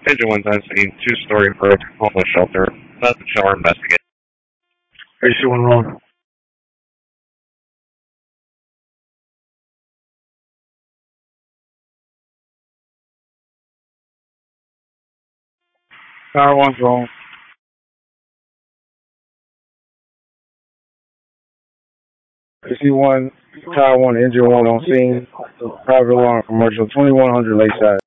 Engine one's on scene, two-story for homeless shelter. Nothing shower investigate. AC one wrong. Tower one's wrong. AC one, Tower one, engine one on scene. Private alarm, commercial 2100 Lakeside.